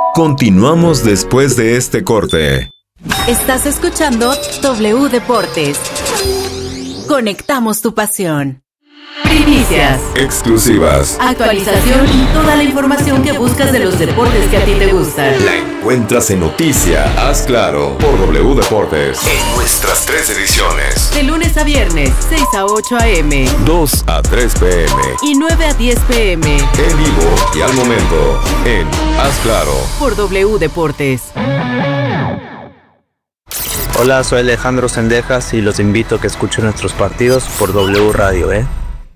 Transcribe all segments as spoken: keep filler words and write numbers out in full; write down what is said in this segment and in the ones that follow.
Continuamos después de este corte. Estás escuchando W Deportes. Conectamos tu pasión. Primicias, exclusivas, actualización y toda la información que buscas de los deportes que a ti te gustan. La encuentras en Noticia, Haz Claro, por W Deportes. En nuestras tres ediciones. De lunes a viernes, seis a ocho a eme, dos a tres pe eme y nueve a diez pe eme. En vivo y al momento, en Haz Claro, por W Deportes. Hola, soy Alejandro Sendejas y los invito a que escuchen nuestros partidos por W Radio, ¿eh?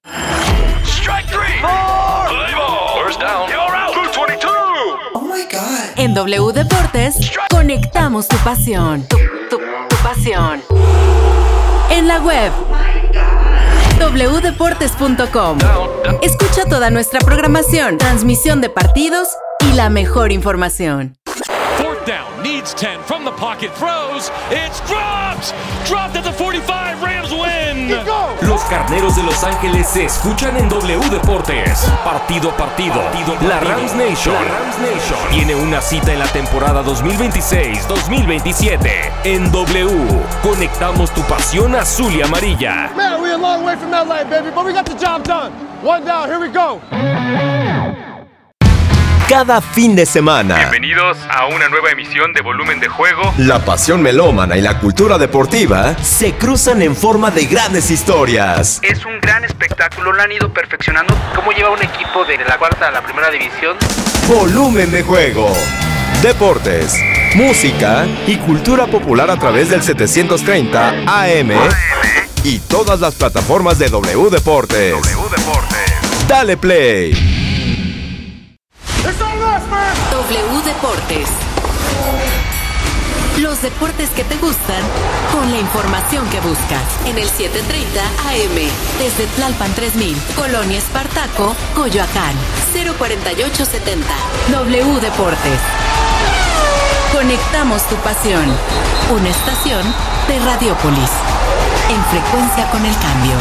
En W Deportes, conectamos tu pasión. Tu, tu, tu pasión. En la web, doble u deportes punto com. Escucha toda nuestra programación, transmisión de partidos y la mejor información. Fourth down, needs ten from the pocket, throws, it's dropped! Dropped at the forty-five, Rams win! Los Carneros de Los Ángeles se escuchan en W Deportes. Partido a partido, partido, la Rams Nation, la Rams Nation tiene una cita en la temporada dos mil veintiséis dos mil veintisiete. En W, conectamos tu pasión azul y amarilla. Man, we're a long way from L A, baby, but we got the job done. One down, here we go. Cada fin de semana. Bienvenidos a una nueva emisión de Volumen de Juego. La pasión melómana y la cultura deportiva se cruzan en forma de grandes historias. Es un gran espectáculo, lo han ido perfeccionando. ¿Cómo lleva un equipo de la cuarta a la primera división? Volumen de Juego. Deportes, música y cultura popular a través del setecientos treinta A M y todas las plataformas de W Deportes. W Deportes. Dale play. W Deportes. Los deportes que te gustan con la información que buscas. En el setecientos treinta A M. Desde Tlalpan tres mil, Colonia Espartaco, Coyoacán. cero cuarenta y ocho setenta. W Deportes. Conectamos tu pasión. Una estación de Radiópolis. En frecuencia con el cambio.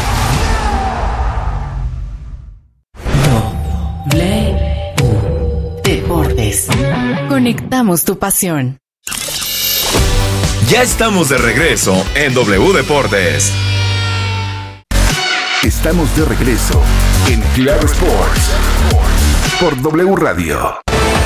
W Deportes. Conectamos tu pasión. Ya estamos de regreso en W Deportes. Estamos de regreso en Claro Sports por W Radio.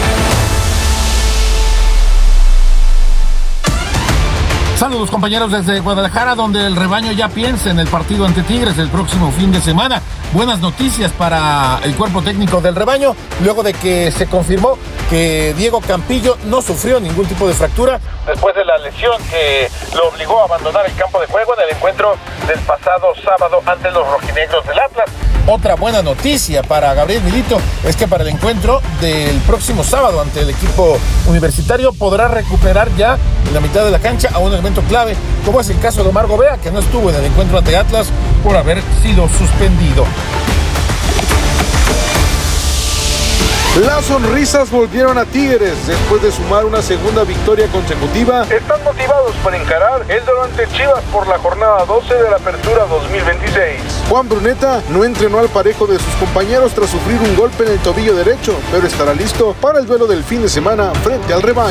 Saludos compañeros desde Guadalajara, donde el rebaño ya piensa en el partido ante Tigres el próximo fin de semana. Buenas noticias para el cuerpo técnico del rebaño, luego de que se confirmó que Diego Campillo no sufrió ningún tipo de fractura después de la lesión que lo obligó a abandonar el campo de juego en el encuentro del pasado sábado ante los rojinegros del Atlas. Otra buena noticia para Gabriel Milito es que para el encuentro del próximo sábado ante el equipo universitario podrá recuperar ya en la mitad de la cancha a un elemento clave, como es el caso de Omar Gobea, que no estuvo en el encuentro ante Atlas por haber sido suspendido. Las sonrisas volvieron a Tigres después de sumar una segunda victoria consecutiva. Están motivados para encarar el duelo ante Chivas por la jornada doce de la Apertura dos mil veintiséis. Juan Bruneta no entrenó al parejo de sus compañeros tras sufrir un golpe en el tobillo derecho, pero estará listo para el duelo del fin de semana frente al rebaño.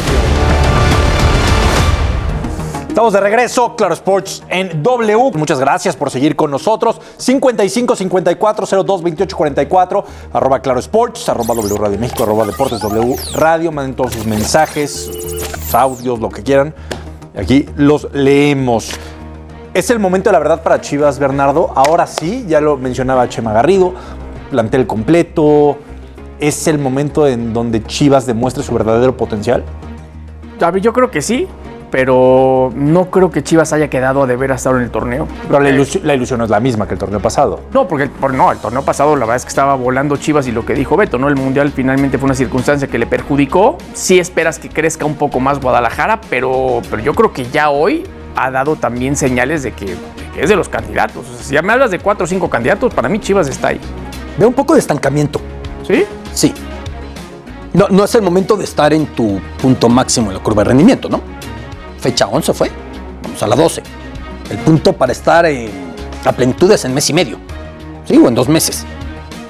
Estamos de regreso, Claro Sports en W. Muchas gracias por seguir con nosotros. cincuenta y cinco cincuenta y cuatro cero dos veintiocho cuarenta y cuatro, arroba Claro Sports, arroba W Radio México, arroba Deportes W Radio. Manden todos sus mensajes, sus audios, lo que quieran. Aquí los leemos. Es el momento de la verdad para Chivas, Bernardo. Ahora sí, ya lo mencionaba Chema Garrido, plantel completo. ¿Es el momento en donde Chivas demuestre su verdadero potencial? Yo creo que sí, pero no creo que Chivas haya quedado a deber hasta ahora en el torneo. Pero la ilusión, la ilusión no es la misma que el torneo pasado. No, porque el, por, no, el torneo pasado la verdad es que estaba volando Chivas y lo que dijo Beto, ¿no? El Mundial finalmente fue una circunstancia que le perjudicó. Sí esperas que crezca un poco más Guadalajara, pero, pero yo creo que ya hoy ha dado también señales de que, de que es de los candidatos. O sea, si ya me hablas de cuatro o cinco candidatos, para mí Chivas está ahí. Veo un poco de estancamiento. ¿Sí? Sí. No, no es el momento de estar en tu punto máximo en la curva de rendimiento, ¿no? Fecha once fue, vamos a la doce. El punto para estar en, a plenitud es en mes y medio, ¿sí? O en dos meses.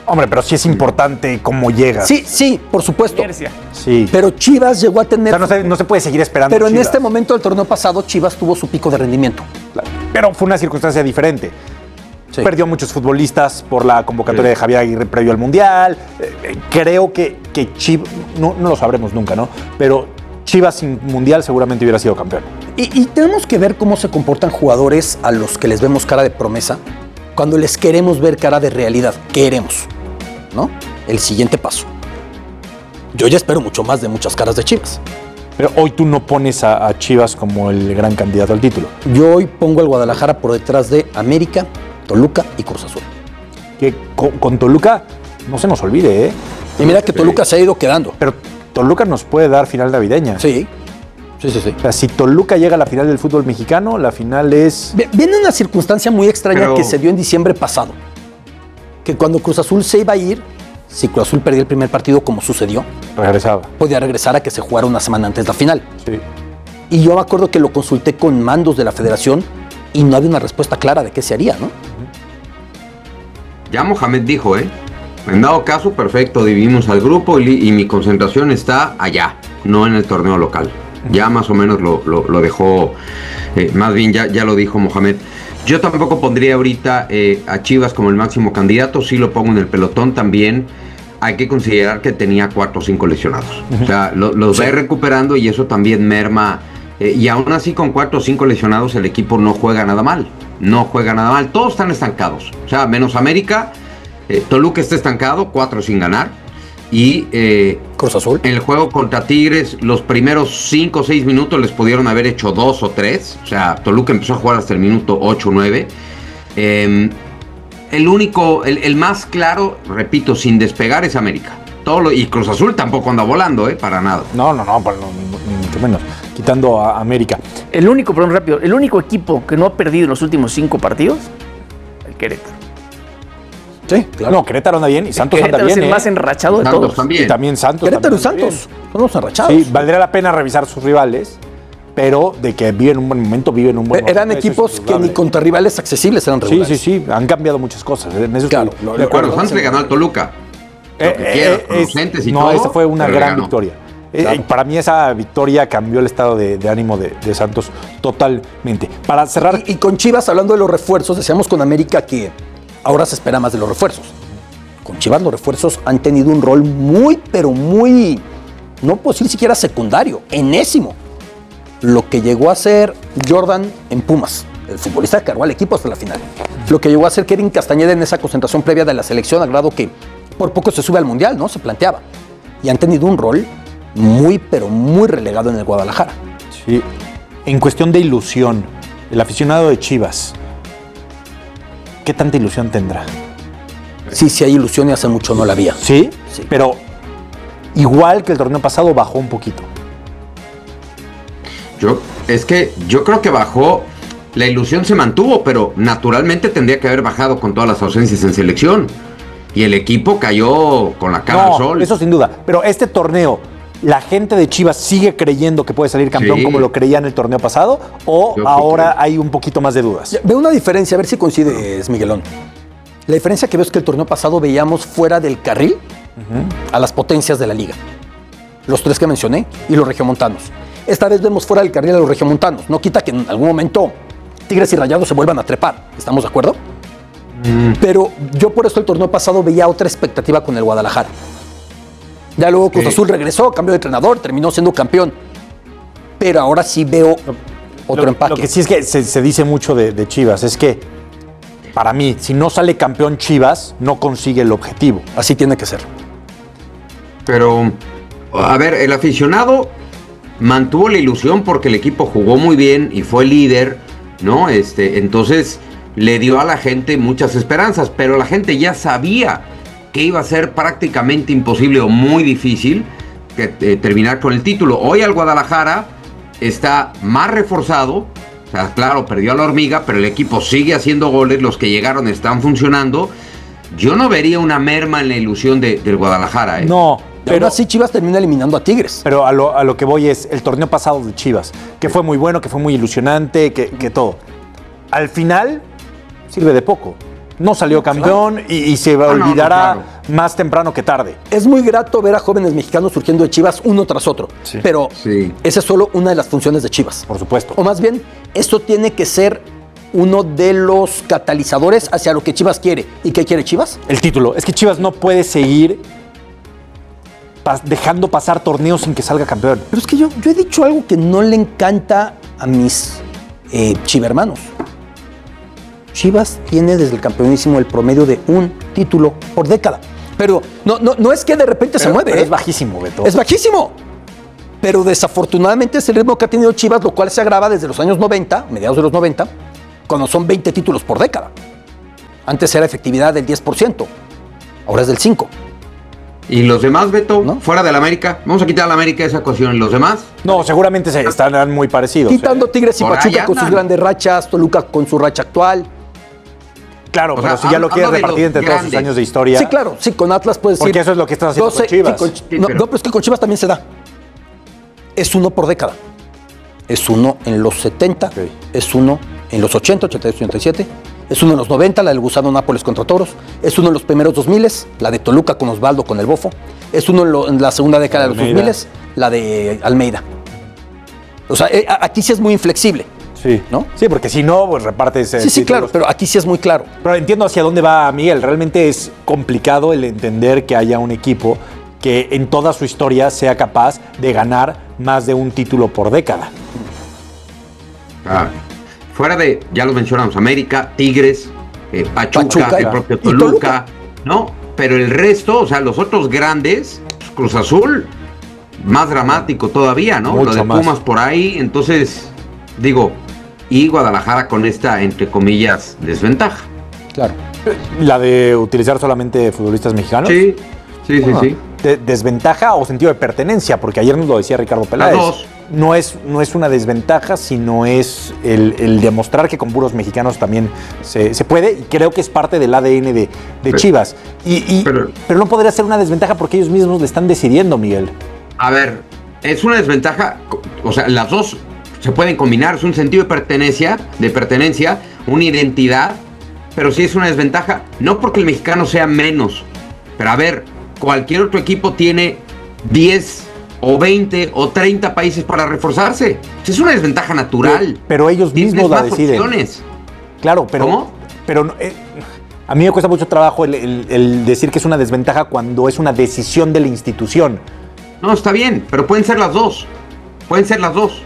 Hombre, pero sí es importante cómo llegas. Sí, sí, por supuesto. Inercia. Sí. Pero Chivas llegó a tener... O sea, no se, no se puede seguir esperando Pero en Chivas. este momento del torneo pasado, Chivas tuvo su pico de rendimiento. Pero fue una circunstancia diferente. Sí. Perdió muchos futbolistas por la convocatoria Sí. de Javier Aguirre previo al Mundial. Eh, creo que, que Chivas, no, no lo sabremos nunca, ¿no? Pero Chivas sin Mundial seguramente hubiera sido campeón. Y, y tenemos que ver cómo se comportan jugadores a los que les vemos cara de promesa cuando les queremos ver cara de realidad. Queremos, ¿no? El siguiente paso. Yo ya espero mucho más de muchas caras de Chivas. Pero hoy tú no pones a, a Chivas como el gran candidato al título. Yo hoy pongo al Guadalajara por detrás de América, Toluca y Cruz Azul. Que con, con Toluca no se nos olvide, ¿eh? Y mira que Toluca se ha ido quedando. Pero Toluca nos puede dar final navideña. Sí, sí, sí, sí. O sea, si Toluca llega a la final del fútbol mexicano, la final es... Viene una circunstancia muy extraña Pero... que se dio en diciembre pasado. Que cuando Cruz Azul se iba a ir, si Cruz Azul perdía el primer partido como sucedió, regresaba. Podía regresar a que se jugara una semana antes de la final. Sí. Y yo me acuerdo que lo consulté con mandos de la federación y no había una respuesta clara de qué se haría, ¿no? Ya Mohamed dijo, ¿eh? En dado caso, perfecto, dividimos al grupo y, y mi concentración está allá, no en el torneo local. Ya más o menos lo, lo, lo dejó, eh, más bien ya, ya lo dijo Mohamed. Yo tampoco pondría ahorita eh, a Chivas como el máximo candidato, sí lo pongo en el pelotón también. Hay que considerar que tenía cuatro o cinco lesionados. Uh-huh. O sea, lo, los sí. va a ir recuperando y eso también merma. Eh, y aún así con cuatro o cinco lesionados el equipo no juega nada mal. No juega nada mal. Todos están estancados. O sea, menos América. Eh, Toluca está estancado, cuatro sin ganar. Y eh, Cruz Azul. En el juego contra Tigres, los primeros cinco o seis minutos les pudieron haber hecho dos o tres. O sea, Toluca empezó a jugar hasta el minuto ocho o nueve. Eh, el único, el, el más claro, repito, sin despegar es América. Todo lo, y Cruz Azul tampoco anda volando, ¿eh? Para nada. No, no, no, no, ni mucho menos. Quitando a América. El único, perdón, rápido, el único equipo que no ha perdido en los últimos cinco partidos, el Querétaro. Sí, claro. No, Querétaro anda bien y Santos Querétaro anda bien. Es el ¿eh? más enrachado de Santos todos. También. Y también Santos. Querétaro también y Santos son los enrachados. Sí, valdría la pena revisar sus rivales, pero de que viven un buen momento, viven un buen momento. Eran equipos que ni contra rivales accesibles eran regulares. Sí, sí, sí, han cambiado muchas cosas. En eso claro, estoy lo, de acuerdo. Santos le ganó al Toluca. Eh, Lo que quieras, eh, es, y no, todo, esa fue una gran ganó. victoria. Claro. Eh, para mí esa victoria cambió el estado de, de ánimo de, de Santos totalmente. Para cerrar... Y, y con Chivas, hablando de los refuerzos, decíamos con América que ahora se espera más de los refuerzos. Con Chivas los refuerzos han tenido un rol muy, pero muy, no puedo decir siquiera secundario, enésimo. Lo que llegó a ser Jordan en Pumas, el futbolista que cargó al equipo hasta la final. Lo que llegó a ser Kevin Castañeda en esa concentración previa de la selección, al grado que por poco se sube al Mundial, ¿no? Se planteaba. Y han tenido un rol muy, pero muy relegado en el Guadalajara. Sí. En cuestión de ilusión, el aficionado de Chivas, ¿qué tanta ilusión tendrá? Sí, sí hay ilusión y hace mucho no la había. ¿Sí? Sí. Pero igual que el torneo pasado, bajó un poquito. Yo, es que yo creo que bajó, la ilusión se mantuvo, pero naturalmente tendría que haber bajado con todas las ausencias en selección. Y el equipo cayó con la cara no, al sol. Eso sin duda. Pero este torneo, ¿la gente de Chivas sigue creyendo que puede salir campeón Sí. como lo creía en el torneo pasado? ¿O Yo ahora creo. hay un poquito más de dudas? Ya, veo una diferencia, a ver si coincides, Miguelón. La diferencia que veo es que el torneo pasado veíamos fuera del carril uh-huh. a las potencias de la liga. Los tres que mencioné y los regiomontanos. Esta vez vemos fuera del carril a los regiomontanos. No quita que en algún momento Tigres y Rayados se vuelvan a trepar. ¿Estamos de acuerdo? Mm. Pero yo por eso el torneo pasado veía otra expectativa con el Guadalajara. Ya luego Cruz Azul regresó, cambió de entrenador, terminó siendo campeón. Pero ahora sí veo otro lo, empaque. Lo que sí es que se, se dice mucho de, de Chivas es que, para mí, si no sale campeón Chivas, no consigue el objetivo. Así tiene que ser. Pero, a ver, el aficionado mantuvo la ilusión porque el equipo jugó muy bien y fue líder, ¿no? Este, entonces le dio a la gente muchas esperanzas, pero la gente ya sabía que iba a ser prácticamente imposible o muy difícil que, eh, terminar con el título. Hoy al Guadalajara está más reforzado. O sea, claro, perdió a la Hormiga, pero el equipo sigue haciendo goles, los que llegaron están funcionando. Yo no vería una merma en la ilusión de, del Guadalajara. ¿eh? No, pero así Chivas termina eliminando a Tigres. Pero a lo, a lo que voy es el torneo pasado de Chivas, que fue muy bueno, que fue muy ilusionante, que, que todo. Al final sirve de poco. No salió campeón y, y se olvidará, ah, no, no, claro. más temprano que tarde. Es muy grato ver a jóvenes mexicanos surgiendo de Chivas uno tras otro, sí. pero sí. esa es solo una de las funciones de Chivas. Por supuesto. O más bien, esto tiene que ser uno de los catalizadores hacia lo que Chivas quiere. ¿Y qué quiere Chivas? El título. Es que Chivas no puede seguir pas- dejando pasar torneos sin que salga campeón. Pero es que yo, yo he dicho algo que no le encanta a mis eh, chivermanos. Chivas tiene desde el campeonísimo el promedio de un título por década. Pero no, no, no es que de repente pero, se mueve. Pero ¿eh? Es bajísimo, Beto. Es bajísimo. Pero desafortunadamente es el ritmo que ha tenido Chivas, lo cual se agrava desde los años noventa, mediados de los noventa, cuando son veinte títulos por década. Antes era efectividad del diez por ciento, ahora es del cinco por ciento. ¿Y los demás, Beto? ¿No? Fuera de la América. Vamos a quitar a la América esa ecuación. ¿Y los demás? No, seguramente se estarán muy parecidos. Quitando eh. Tigres y Por Pachuca con sus grandes rachas, Toluca con su racha actual. Claro, O pero sea, si ya lo quieres repartir entre todos sus grandes. años de historia. Sí, claro, sí, con Atlas puedes decir. Porque eso es lo que estás haciendo doce, con Chivas. sí, con- Sí, no, pero- no, pero es que con Chivas también se da. Es uno por década. Es uno en los setenta, Ok. es uno en los ochenta, ochenta y ocho, ochenta y siete, es uno en los noventa, la del Gusano Nápoles contra Toros, es uno en los primeros dos mil, la de Toluca con Osvaldo con el Bofo, es uno en, lo- en la segunda década de los Almeida. dos mil, la de Almeida. O sea, eh, a- aquí sí es muy inflexible. Sí, ¿no? Sí, porque si no, pues repartes. eh, Sí, sí, títulos. claro, pero aquí sí es muy claro. Pero entiendo hacia dónde va Miguel. Realmente es complicado el entender que haya un equipo que en toda su historia sea capaz de ganar más de un título por década. Ah, fuera de, ya los mencionamos, América, Tigres, eh, Pachuca, Pachuca, el propio y Toluca, Toluca. ¿no? Pero el resto, o sea, los otros grandes, pues, Cruz Azul, más dramático todavía, ¿no? Mucho Lo de más. Pumas por ahí, entonces, digo, y Guadalajara con esta, entre comillas, desventaja. Claro. La de utilizar solamente futbolistas mexicanos. Sí, sí, sí, Ah, sí. de- desventaja o sentido de pertenencia, porque ayer nos lo decía Ricardo Peláez. Las dos. No es, no es una desventaja, sino es el, el demostrar que con puros mexicanos también se, se puede, y creo que es parte del A D N de, de Pero- Chivas. Y, y- pero- pero no podría ser una desventaja porque ellos mismos le están decidiendo, Miguel. A ver, es una desventaja, o sea, las dos se pueden combinar, es un sentido de pertenencia, de pertenencia, una identidad, pero sí es una desventaja, no porque el mexicano sea menos, pero a ver, cualquier otro equipo tiene diez o veinte o treinta países para reforzarse. Es una desventaja natural. Pero, pero ellos Tienes mismos la más deciden. opciones. Claro, pero, ¿Cómo? pero no, eh, a mí me cuesta mucho trabajo el, el- el decir que es una desventaja cuando es una decisión de la institución. No, está bien, pero pueden ser las dos. Pueden ser las dos.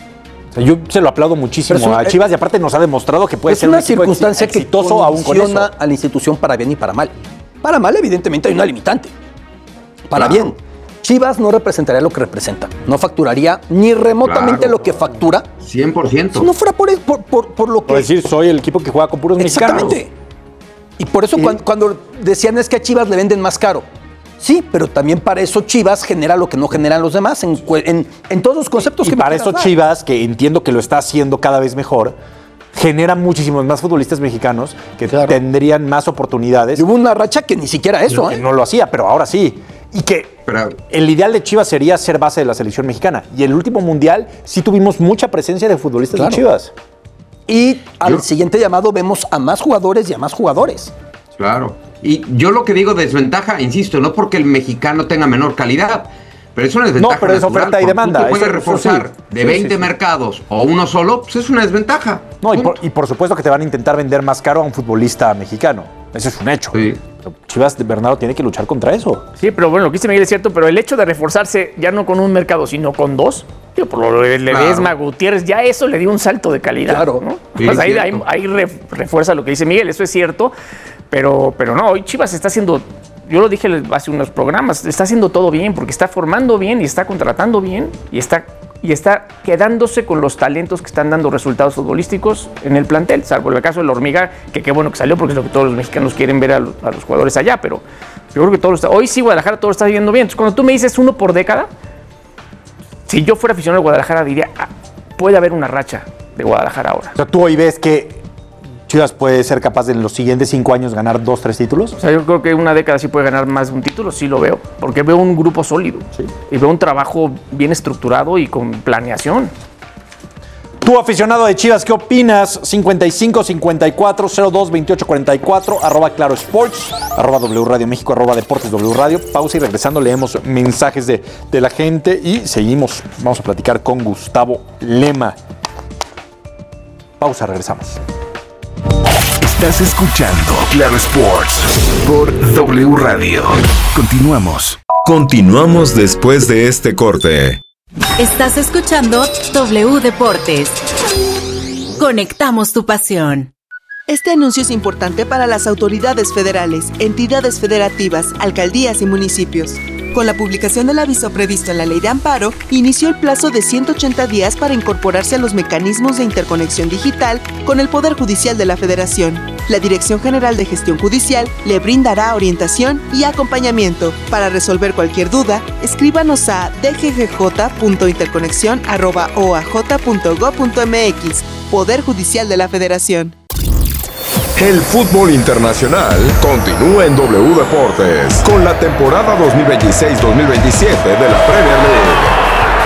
O sea, yo se lo aplaudo muchísimo Pero es un- a Chivas y aparte nos ha demostrado que puede es ser una un equipo circunstancia ex- que exitoso aún con condiciona eso. a la institución para bien y para mal. Para mal, evidentemente, hay una limitante. Para Claro. bien, Chivas no representaría lo que representa. No facturaría ni remotamente Claro. lo que factura cien por ciento. si no fuera por, por, por- por lo que... Por decir, soy el equipo que juega con puros mexicanos. Exactamente. Y por eso Y- cuando, cuando decían es que a Chivas le venden más caro. Sí, pero también para eso Chivas genera lo que no generan los demás en, cue- en- en todos los conceptos Y que me para quieras eso dar. Chivas, que entiendo que lo está haciendo cada vez mejor, genera muchísimos más futbolistas mexicanos que Claro. tendrían más oportunidades. Y hubo una racha que ni siquiera eso, que ¿eh? no lo hacía, pero ahora sí. Y que Pero- el ideal de Chivas sería ser base de la selección mexicana. Y el último mundial sí tuvimos mucha presencia de futbolistas Claro. de Chivas. Y al Yo- siguiente llamado vemos a más jugadores y a más jugadores. Claro. Y yo lo que digo desventaja, insisto, no porque el mexicano tenga menor calidad, pero es una desventaja. No, pero es natural. oferta y Cuando demanda, Tú te puedes eso- eso reforzar sí. de Sí, veinte sí, sí. mercados o uno solo, pues es una desventaja. No, y por, y por supuesto que te van a intentar vender más caro a un futbolista mexicano. Eso es un hecho. Sí. Chivas de Bernardo tiene que luchar contra eso. Sí, pero bueno, lo que dice Miguel es cierto, pero el hecho de reforzarse ya no con un mercado, sino con dos, tío, por lo de Ledesma, Gutiérrez, ya eso le dio un salto de calidad. Claro. ¿no? Sí, Pues ahí, cierto. ahí- ahí re- refuerza lo que dice Miguel, eso es cierto, pero, pero no, hoy Chivas está haciendo, yo lo dije hace unos programas, está haciendo todo bien, porque está formando bien y está contratando bien y está, y está quedándose con los talentos que están dando resultados futbolísticos en el plantel, salvo el caso de la Hormiga, que qué bueno que salió, porque es lo que todos los mexicanos quieren ver a los, a los jugadores allá, pero yo creo que todo lo está, hoy sí Guadalajara todo lo está viendo bien. Entonces, cuando tú me dices uno por década, si yo fuera aficionado a Guadalajara diría, ah, puede haber una racha de Guadalajara ahora. O sea, tú hoy ves que Chivas puede ser capaz de en los siguientes cinco años ganar dos, tres títulos. O sea, yo creo que una década sí puede ganar más de un título, sí lo veo, porque veo un grupo sólido y veo un trabajo bien estructurado y con planeación. Tú, aficionado de Chivas, ¿qué opinas? cincuenta y cinco cincuenta y cuatro cero dos veintiocho cuarenta y cuatro, arroba Claro Sports, arroba W Radio México, arroba Deportes W Radio. Pausa y regresando leemos mensajes de, de la gente y seguimos. Vamos a platicar con Gustavo Lema. Pausa, regresamos. Estás escuchando Claro Sports por W Radio. Continuamos. Continuamos después de este corte. Estás escuchando W Deportes. Conectamos tu pasión. Este anuncio es importante para las autoridades federales, entidades federativas, alcaldías y municipios. Con la publicación del aviso previsto en la Ley de Amparo, inició el plazo de ciento ochenta días para incorporarse a los mecanismos de interconexión digital con el Poder Judicial de la Federación. La Dirección General de Gestión Judicial le brindará orientación y acompañamiento. Para resolver cualquier duda, escríbanos a d g g j punto interconexión arroba o a j punto gob punto m x. Poder Judicial de la Federación. El fútbol internacional continúa en W Deportes con la temporada dos mil veintiséis dos mil veintisiete de la Premier League.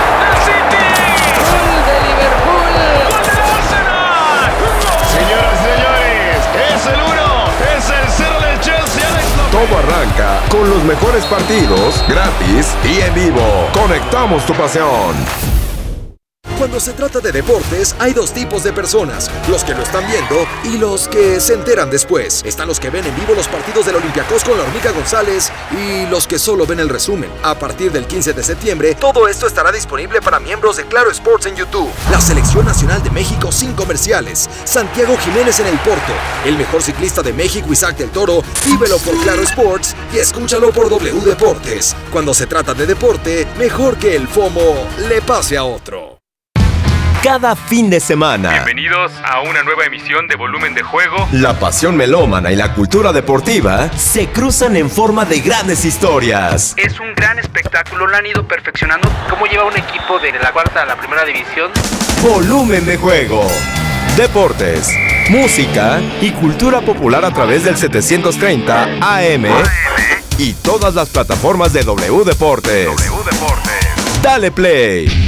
Todo arranca con los mejores partidos, gratis y en vivo. Conectamos tu pasión. Cuando se trata de deportes, hay dos tipos de personas, los que lo están viendo y los que se enteran después. Están los que ven en vivo los partidos del Olympiacos con la Hormiga González y los que solo ven el resumen. A partir del quince de septiembre, todo esto estará disponible para miembros de Claro Sports en YouTube. La Selección Nacional de México sin comerciales. Santiago Jiménez en el Porto. El mejor ciclista de México, Isaac del Toro. Vívelo por Claro Sports y escúchalo por W Deportes. Cuando se trata de deporte, mejor que el FOMO le pase a otro. Cada fin de semana. Bienvenidos a una nueva emisión de Volumen de Juego. La pasión melómana y la cultura deportiva se cruzan en forma de grandes historias. Es un gran espectáculo, lo han ido perfeccionando. ¿Cómo lleva un equipo de la cuarta a la primera división? Volumen de Juego. Deportes, música y cultura popular a través del setecientos treinta A M y todas las plataformas de W Deportes. W Deportes. Dale play.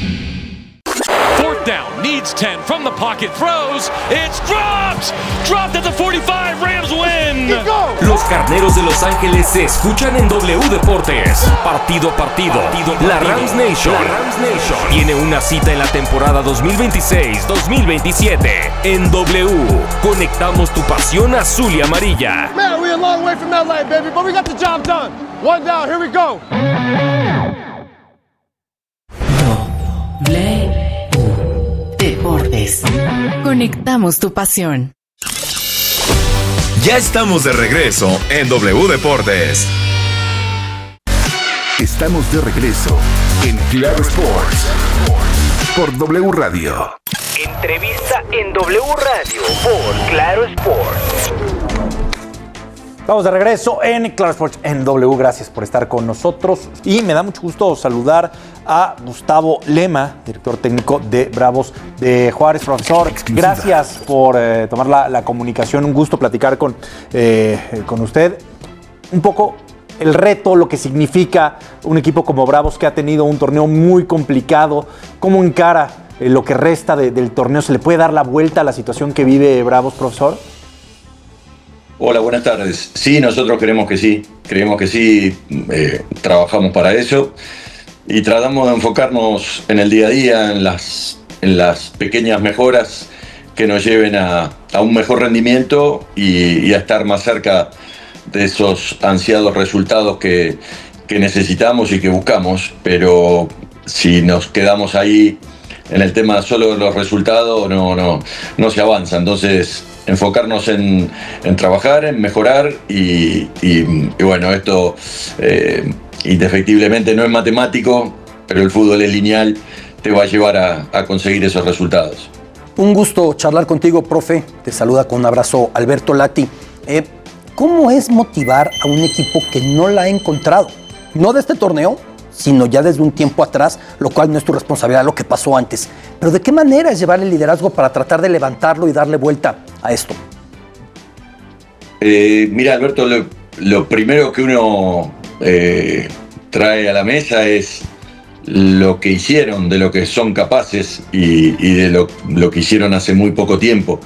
Down, needs ten, from the pocket, throws, it's dropped! Dropped at the forty-five, Rams win! Los Carneros de Los Ángeles se escuchan en W Deportes. Partido a partido, la Rams Nation, la Rams Nation tiene una cita en la temporada dos mil veintiséis dos mil veintisiete. En W, conectamos tu pasión azul y amarilla. Man, we're a long way from L A, baby, but we got the job done. One down, here we go. W Deportes. Conectamos tu pasión. Ya estamos de regreso en W Deportes. Estamos de regreso en Claro Sports por W Radio. Entrevista en W Radio por Claro Sports. Vamos de regreso en Claro Sports en W. Gracias por estar con nosotros. Y me da mucho gusto saludar a Gustavo Lema, director técnico de Bravos de Juárez. Profesor, gracias por eh, tomar la, la comunicación. Un gusto platicar con, eh, con usted. Un poco el reto, lo que significa un equipo como Bravos que ha tenido un torneo muy complicado. ¿Cómo encara eh, lo que resta de, del torneo? ¿Se le puede dar la vuelta a la situación que vive Bravos, profesor? Hola, buenas tardes. Sí, nosotros creemos que sí, creemos que sí, eh, trabajamos para eso y tratamos de enfocarnos en el día a día, en las, en las pequeñas mejoras que nos lleven a, a un mejor rendimiento y, y a estar más cerca de esos ansiados resultados que, que necesitamos y que buscamos, pero si nos quedamos ahí en el tema solo de los resultados, no, no, no se avanza. Entonces, enfocarnos en, en trabajar, en mejorar y, y, y bueno, esto eh, indefectiblemente no es matemático, pero el fútbol es lineal, te va a llevar a, a conseguir esos resultados. Un gusto charlar contigo, profe. Te saluda con un abrazo Alberto Lati. Eh, ¿Cómo es motivar a un equipo que no la ha encontrado? No de este torneo, sino ya desde un tiempo atrás, lo cual no es tu responsabilidad, lo que pasó antes. Pero ¿de qué manera es llevar el liderazgo para tratar de levantarlo y darle vuelta a esto? Eh, mira, Alberto, lo, lo primero que uno eh, trae a la mesa es lo que hicieron, de lo que son capaces y, y de lo, lo que hicieron hace muy poco tiempo.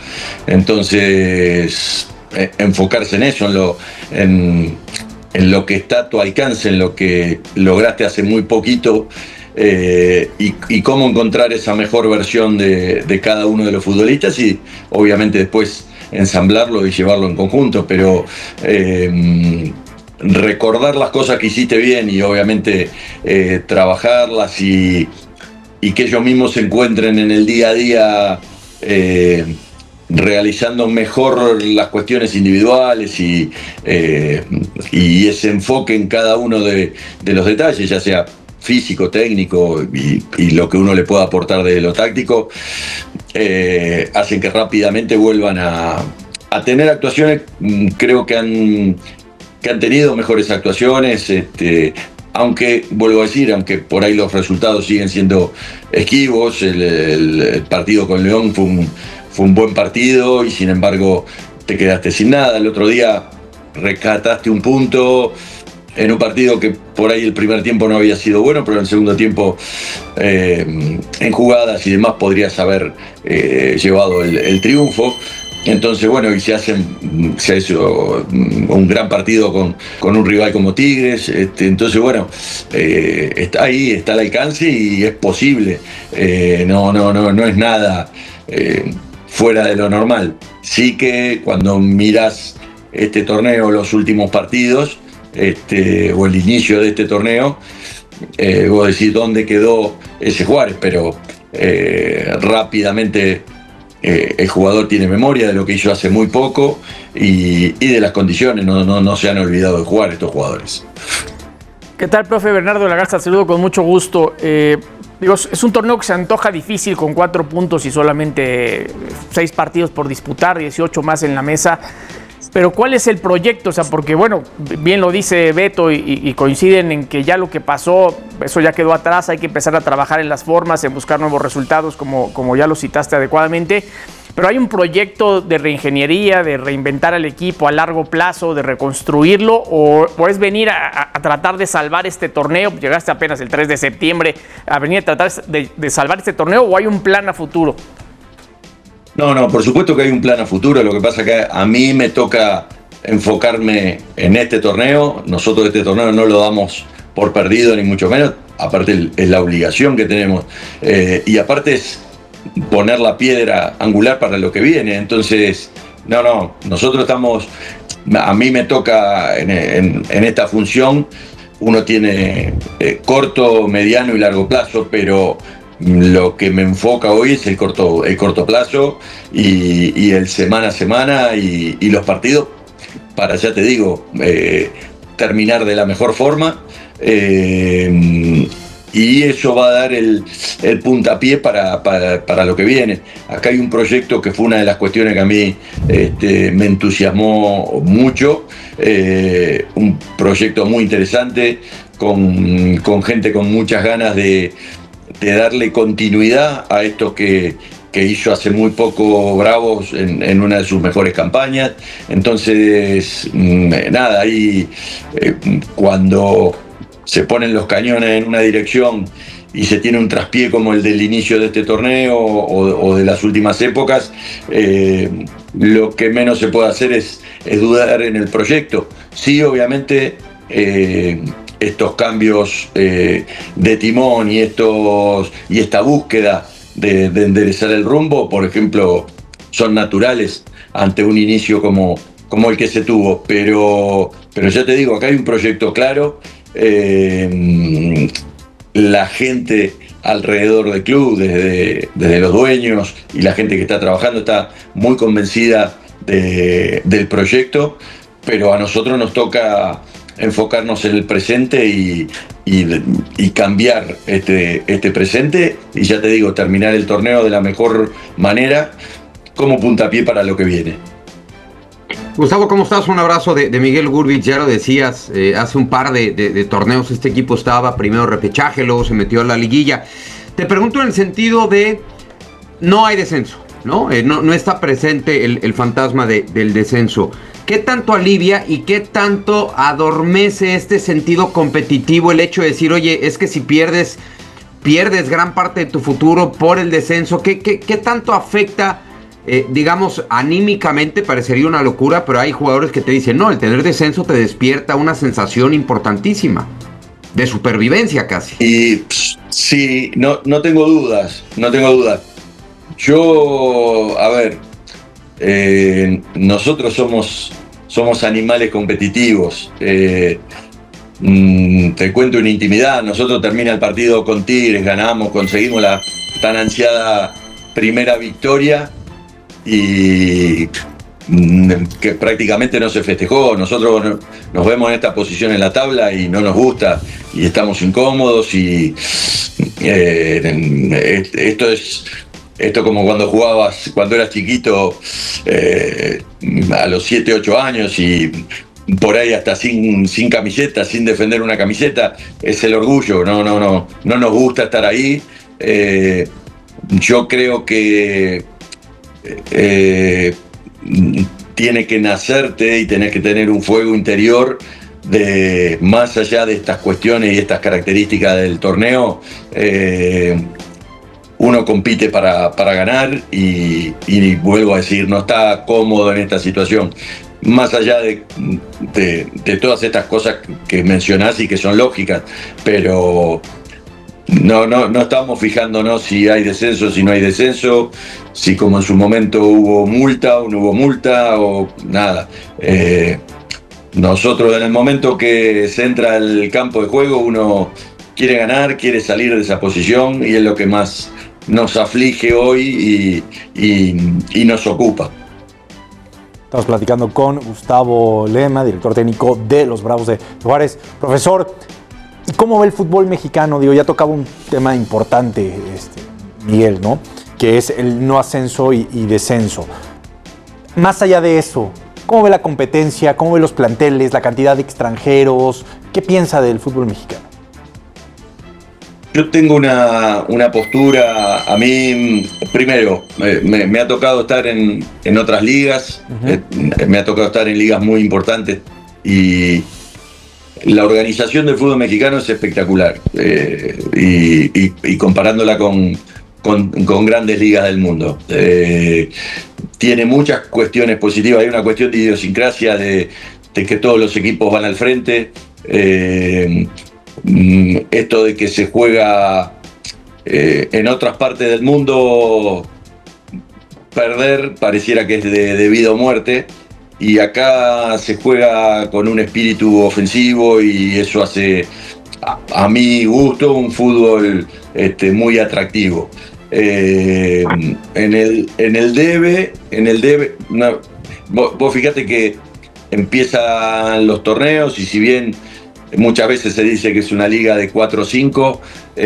Entonces, eh, enfocarse en eso, en lo, en, en lo que está a tu alcance, en lo que lograste hace muy poquito, eh, y, y cómo encontrar esa mejor versión de, de cada uno de los futbolistas y obviamente después ensamblarlo y llevarlo en conjunto, pero eh, recordar las cosas que hiciste bien y obviamente eh, trabajarlas y, y que ellos mismos se encuentren en el día a día eh, realizando mejor las cuestiones individuales y, eh, y ese enfoque en cada uno de, de los detalles, ya sea físico, técnico y, y lo que uno le pueda aportar de lo táctico, eh, hacen que rápidamente vuelvan a, a tener actuaciones. Creo que han, que han tenido mejores actuaciones, este, aunque, vuelvo a decir, aunque por ahí los resultados siguen siendo esquivos. El, el, el partido con León fue un, fue un buen partido y sin embargo te quedaste sin nada. El otro día rescataste un punto en un partido que por ahí el primer tiempo no había sido bueno, pero en el segundo tiempo eh, en jugadas y demás podrías haber eh, llevado el, el triunfo. Entonces, bueno, y se, hacen, se ha hecho un gran partido con, con un rival como Tigres. Este, entonces, bueno, eh, está ahí, está al alcance y es posible. Eh, no, no, no, no es nada eh, fuera de lo normal. Sí que cuando miras este torneo, los últimos partidos, Este, o el inicio de este torneo, eh, vos decís dónde quedó ese Juárez, pero eh, rápidamente eh, el jugador tiene memoria de lo que hizo hace muy poco y, y de las condiciones, no, no, no se han olvidado de jugar estos jugadores. ¿Qué tal, profe? Bernardo de la Garza, saludo con mucho gusto. Eh, digo, es un torneo que se antoja difícil con cuatro puntos y solamente seis partidos por disputar, dieciocho más en la mesa. Pero ¿cuál es el proyecto? O sea, porque bueno, bien lo dice Beto y, y coinciden en que ya lo que pasó, eso ya quedó atrás, hay que empezar a trabajar en las formas, en buscar nuevos resultados, como, como ya lo citaste adecuadamente. Pero hay un proyecto de reingeniería, de reinventar al equipo a largo plazo, de reconstruirlo, o, o es venir a, a tratar de salvar este torneo. Llegaste apenas el tres de septiembre, a venir a tratar de, de salvar este torneo, o hay un plan a futuro. No, no, por supuesto que hay un plan a futuro. Lo que pasa es que a mí me toca enfocarme en este torneo. Nosotros este torneo no lo damos por perdido, ni mucho menos. Aparte es la obligación que tenemos. Eh, y aparte es poner la piedra angular para lo que viene. Entonces, no, no, nosotros estamos... A mí me toca en, en, en esta función. Uno tiene eh, corto, mediano y largo plazo, pero... Lo que me enfoca hoy es el corto, el corto plazo y, y el semana a semana y, y los partidos para, ya te digo, eh, terminar de la mejor forma eh, y eso va a dar el, el puntapié para, para, para lo que viene. Acá hay un proyecto que fue una de las cuestiones que a mí este, me entusiasmó mucho, eh, un proyecto muy interesante con, con gente con muchas ganas de de darle continuidad a esto que, que hizo hace muy poco Bravos en, en una de sus mejores campañas. Entonces, nada, ahí eh, cuando se ponen los cañones en una dirección y se tiene un traspié como el del inicio de este torneo o, o de las últimas épocas, eh, lo que menos se puede hacer es, es dudar en el proyecto. Sí, obviamente... Eh, estos cambios eh, de timón y, estos, y esta búsqueda de, de enderezar el rumbo, por ejemplo, son naturales ante un inicio como, como el que se tuvo. Pero, pero ya te digo, acá hay un proyecto claro. Eh, la gente alrededor del club, desde, desde los dueños y la gente que está trabajando, está muy convencida de, del proyecto, pero a nosotros nos toca enfocarnos en el presente y, y, y cambiar este, este presente y ya te digo, terminar el torneo de la mejor manera como puntapié para lo que viene. Gustavo, ¿cómo estás? Un abrazo de, de Miguel Gurbich. Ya lo decías, eh, hace un par de, de, de torneos este equipo estaba primero repechaje, luego se metió a la liguilla. Te pregunto en el sentido de no hay descenso, ¿no? Eh, no, no está presente el, el fantasma de, del descenso. ¿Qué tanto alivia y qué tanto adormece este sentido competitivo el hecho de decir, oye, es que si pierdes pierdes gran parte de tu futuro por el descenso. ¿Qué, qué, qué tanto afecta, eh, digamos, anímicamente? Parecería una locura, pero hay jugadores que te dicen, no, el tener descenso te despierta una sensación importantísima, de supervivencia casi. Y pss, sí, no, no tengo dudas, no tengo dudas. Yo, a ver, eh, nosotros somos, somos animales competitivos. Eh, mm, te cuento una intimidad, nosotros termina el partido con Tigres, ganamos, conseguimos la tan ansiada primera victoria y mm, que prácticamente no se festejó. Nosotros nos vemos en esta posición en la tabla y no nos gusta y estamos incómodos y eh, esto es... Esto como cuando jugabas, cuando eras chiquito, eh, a los siete, ocho años y por ahí hasta sin, sin camiseta, sin defender una camiseta, es el orgullo, no, no, no, no nos gusta estar ahí. Eh, yo creo que eh, tiene que nacerte y tenés que tener un fuego interior de, más allá de estas cuestiones y estas características del torneo. eh, Uno compite para, para ganar y, y vuelvo a decir, no está cómodo en esta situación. Más allá de, de, de todas estas cosas que mencionás y que son lógicas, pero no, no, no estamos fijándonos si hay descenso, si no hay descenso, si como en su momento hubo multa o no hubo multa o nada. Eh, nosotros en el momento que se entra al campo de juego, uno quiere ganar, quiere salir de esa posición y es lo que más nos aflige hoy y, y, y nos ocupa. Estamos platicando con Gustavo Lema, director técnico de los Bravos de Juárez. Profesor, ¿y cómo ve el fútbol mexicano? Digo, ya tocaba un tema importante, este, Miguel, ¿no? Que es el no ascenso y, y descenso. Más allá de eso, ¿cómo ve la competencia? ¿Cómo ve los planteles? ¿La cantidad de extranjeros? ¿Qué piensa del fútbol mexicano? Yo tengo una, una postura, a mí, primero, me, me ha tocado estar en, en otras ligas, uh-huh. eh, me ha tocado estar en ligas muy importantes y la organización del fútbol mexicano es espectacular eh, y, y, y comparándola con, con, con grandes ligas del mundo. Eh, tiene muchas cuestiones positivas, hay una cuestión de idiosincrasia, de, de que todos los equipos van al frente. Eh, Esto de que se juega eh, en otras partes del mundo, perder pareciera que es de, de vida o muerte, y acá se juega con un espíritu ofensivo y eso hace, a, a mi gusto, un fútbol este, muy atractivo. Eh, en el en el debe, en el debe, no, vos, vos fíjate que empiezan los torneos y si bien muchas veces se dice que es una liga de cuatro o cinco,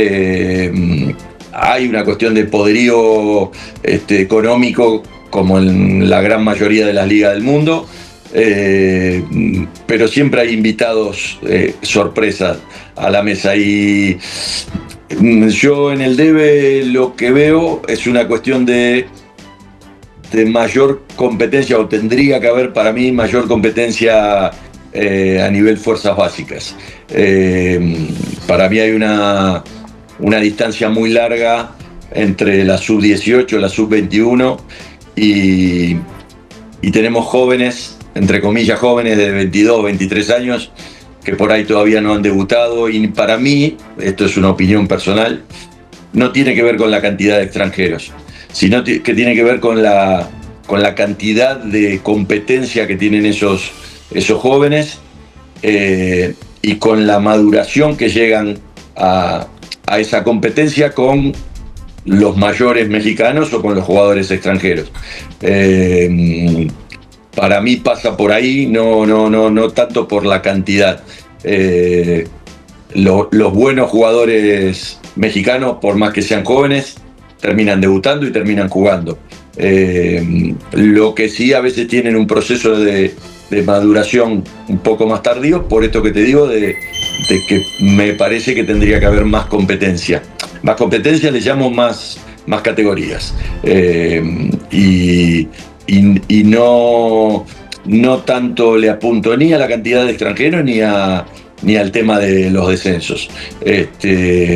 eh, hay una cuestión de poderío este, económico como en la gran mayoría de las ligas del mundo, eh, pero siempre hay invitados eh, sorpresas a la mesa y yo en el debe lo que veo es una cuestión de, de mayor competencia, o tendría que haber para mí mayor competencia Eh, a nivel fuerzas básicas. Eh, para mí hay una, una distancia muy larga entre la sub dieciocho y la sub veintiuno y, y tenemos jóvenes, entre comillas jóvenes de veintidós, veintitrés años que por ahí todavía no han debutado y para mí, esto es una opinión personal, no tiene que ver con la cantidad de extranjeros, sino que tiene que ver con la, con la cantidad de competencia que tienen esos esos jóvenes eh, y con la maduración que llegan a, a esa competencia con los mayores mexicanos o con los jugadores extranjeros. Eh, para mí pasa por ahí, no, no, no, no tanto por la cantidad. Eh, lo, los buenos jugadores mexicanos, por más que sean jóvenes, terminan debutando y terminan jugando. Eh, lo que sí a veces tienen un proceso de de maduración un poco más tardío, por esto que te digo, de, de que me parece que tendría que haber más competencia. Más competencia le llamo más, más categorías. Eh, y, y, y no, no tanto le apunto ni a la cantidad de extranjeros ni, a, ni al tema de los descensos. Este,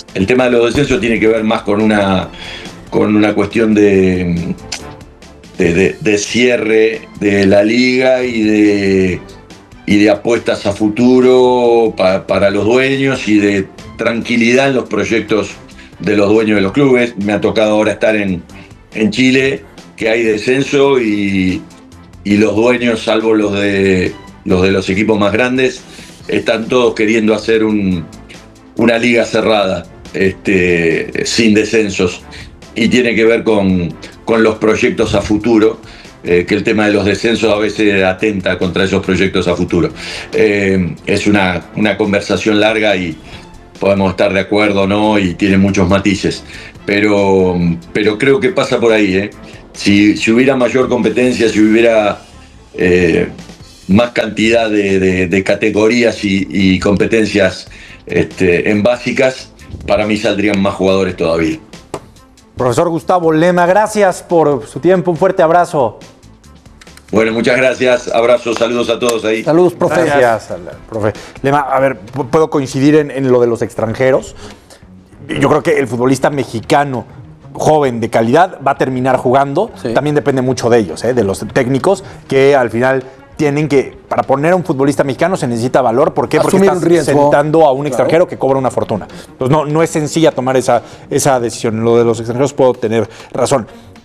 el tema de los descensos tiene que ver más con una, con una cuestión de, de, de, de cierre de la liga y de, y de apuestas a futuro pa, para los dueños y de tranquilidad en los proyectos de los dueños de los clubes. Me ha tocado ahora estar en, en Chile, que hay descenso y, y los dueños, salvo los de, los de los equipos más grandes, están todos queriendo hacer un, una liga cerrada, este, sin descensos. Y tiene que ver con, con los proyectos a futuro, eh, que el tema de los descensos a veces atenta contra esos proyectos a futuro. Eh, es una, una conversación larga y podemos estar de acuerdo o no, y tiene muchos matices, pero, pero creo que pasa por ahí, ¿eh? Si, si hubiera mayor competencia, si hubiera eh, más cantidad de, de, de categorías y, y competencias este, en básicas, para mí saldrían más jugadores todavía. Profesor Gustavo Lema, gracias por su tiempo, un fuerte abrazo. Bueno, muchas gracias, abrazos, saludos a todos ahí. Saludos, profe. Gracias, profe. Lema, a ver, puedo coincidir en, en lo de los extranjeros. Yo creo que el futbolista mexicano joven de calidad va a terminar jugando. Sí. También depende mucho de ellos, ¿eh? De los técnicos, que al final tienen que, para poner a un futbolista mexicano se necesita valor. ¿Por qué? Porque estás sentando a un extranjero, claro, que cobra una fortuna. Entonces no, no es sencilla tomar esa, esa decisión. Lo de los extranjeros puedo tener razón.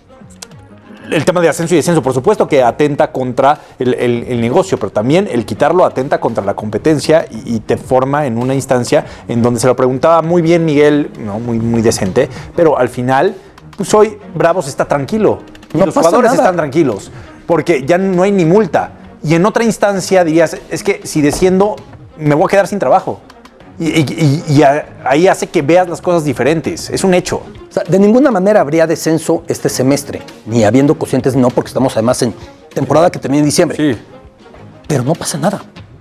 El tema de ascenso y descenso, por supuesto que atenta contra el, el, el negocio, pero también el quitarlo atenta contra la competencia y, y te forma en una instancia en donde se lo preguntaba muy bien Miguel, no muy, muy decente, pero al final, pues hoy Bravos está tranquilo. Y no los jugadores nada. Están tranquilos, porque ya no hay ni multa. Y en otra instancia dirías, es que si desciendo me voy a quedar sin trabajo. Y, y, y ahí hace que veas las cosas diferentes. Es un hecho. O sea, de ninguna manera habría descenso este semestre, ni habiendo cocientes, no, porque estamos además en temporada que termina en diciembre. Sí. Pero no pasa nada.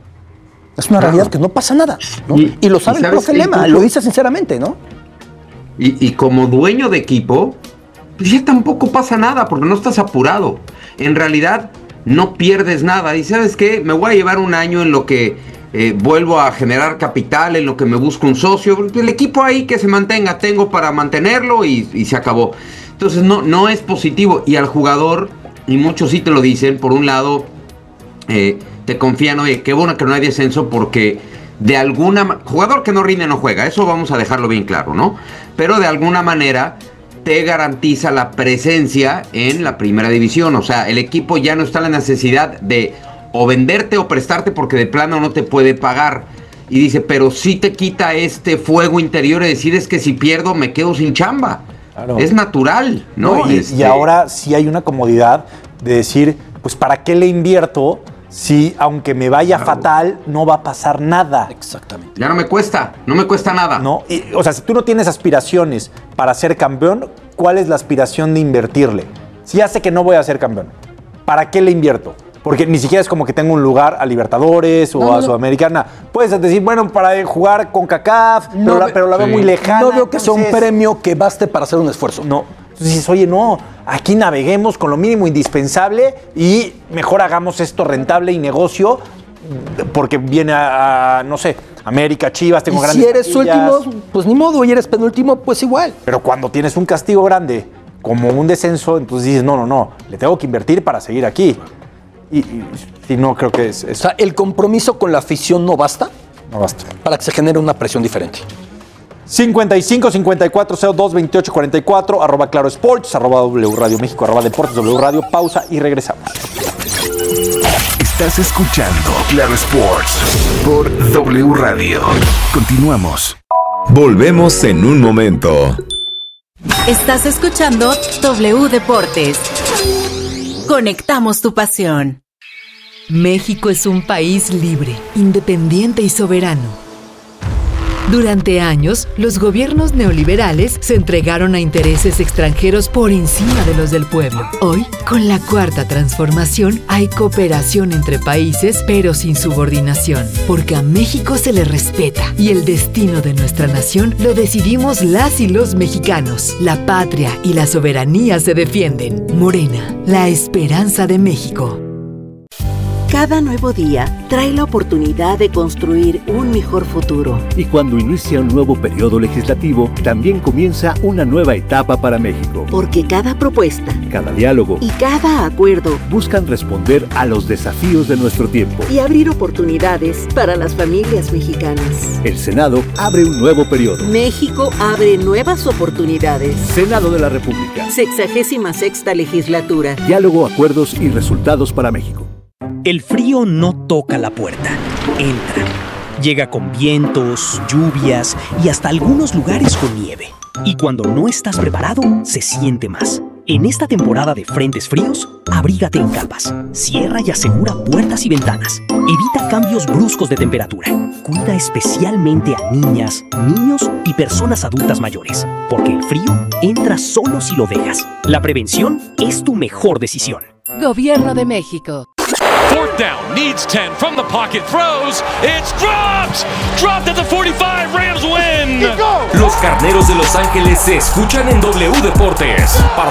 Es una claro. realidad que no pasa nada, ¿no? Y, y lo sabe el profe Lema, lo dice sinceramente, ¿no? Y, y como dueño de equipo, pues ya tampoco pasa nada, porque no estás apurado. En realidad, no pierdes nada. Y ¿sabes qué? Me voy a llevar un año en lo que Eh, vuelvo a generar capital, en lo que me busco un socio. El equipo ahí que se mantenga, tengo para mantenerlo y, y se acabó. Entonces no, no es positivo. Y al jugador, y muchos sí te lo dicen, por un lado eh, te confían, oye, qué bueno que no hay descenso, porque de alguna jugador que no rinde no juega, eso vamos a dejarlo bien claro, ¿no? Pero de alguna manera te garantiza la presencia en la primera división. O sea, el equipo ya no está en la necesidad de o venderte o prestarte porque de plano no te puede pagar. Y dice, pero sí te quita este fuego interior de decir, es que si pierdo me quedo sin chamba. Claro. Es natural, ¿no? no y, este... y ahora sí hay una comodidad de decir, pues ¿para qué le invierto si aunque me vaya claro. fatal no va a pasar nada? Exactamente. Ya no me cuesta, no me cuesta nada. No, y, o sea, si tú no tienes aspiraciones para ser campeón, ¿cuál es la aspiración de invertirle? Si ya sé que no voy a ser campeón, ¿para qué le invierto? Porque ni siquiera es como que tenga un lugar a Libertadores o no, a no. Sudamericana. Puedes decir, bueno, para jugar con CONCACAF, no, pero, la, pero la sí. veo muy lejana. No veo que entonces, sea un premio que baste para hacer un esfuerzo. No. Entonces dices, oye, no, aquí naveguemos con lo mínimo indispensable y mejor hagamos esto rentable y negocio, porque viene a, a no sé, América, Chivas, tengo y grandes si eres plantillas. último, pues ni modo, y eres penúltimo, pues igual. Pero cuando tienes un castigo grande, como un descenso, entonces dices, no, no, no, le tengo que invertir para seguir aquí. Y, y, y no creo que es, es... O sea, ¿el compromiso con la afición no basta? No basta. Para que se genere una presión diferente. cincuenta y cinco, cincuenta y cuatro, cero dos, veintiocho, cuarenta y cuatro, arroba Claro Sports, arroba W Radio México, arroba Deportes W Radio. Pausa y regresamos. Estás escuchando Claro Sports por W Radio. Continuamos. Volvemos en un momento. Estás escuchando W Deportes. Conectamos tu pasión. México es un país libre, independiente y soberano. Durante años, los gobiernos neoliberales se entregaron a intereses extranjeros por encima de los del pueblo. Hoy, con la Cuarta Transformación, hay cooperación entre países, pero sin subordinación, porque a México se le respeta y el destino de nuestra nación lo decidimos las y los mexicanos. La patria y la soberanía se defienden. Morena, la esperanza de México. Cada nuevo día trae la oportunidad de construir un mejor futuro. Y cuando inicia un nuevo periodo legislativo, también comienza una nueva etapa para México. Porque cada propuesta, cada diálogo y cada acuerdo buscan responder a los desafíos de nuestro tiempo y abrir oportunidades para las familias mexicanas. El Senado abre un nuevo periodo. México abre nuevas oportunidades. Senado de la República. Sexagésima sexta legislatura. Diálogo, acuerdos y resultados para México. El frío no toca la puerta, entra. Llega con vientos, lluvias y hasta algunos lugares con nieve. Y cuando no estás preparado, se siente más. En esta temporada de frentes fríos, abrígate en capas. Cierra y asegura puertas y ventanas. Evita cambios bruscos de temperatura. Cuida especialmente a niñas, niños y personas adultas mayores, porque el frío entra solo si lo dejas. La prevención es tu mejor decisión. Gobierno de México. Fourth down, needs ten, from the pocket, throws, it's dropped! Dropped at the forty-five, Rams win! Los Carneros de Los Ángeles se escuchan en W Deportes.